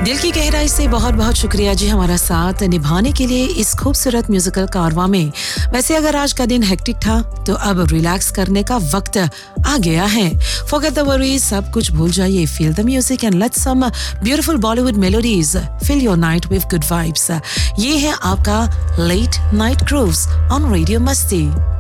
दिल की गहराई से बहुत बहुत शुक्रिया जी हमारा साथ निभाने के लिए इस खूबसूरत म्यूजिकल कारवां में। वैसे अगर आज का दिन हेक्टिक था तो अब रिलैक्स करने का वक्त आ गया है। फॉरगेट द वरीज, सब कुछ भूल जाइए। Feel the music and let's some beautiful Bollywood melodies fill your night with good vibes. ये है आपका late night cruise on radio मस्ती।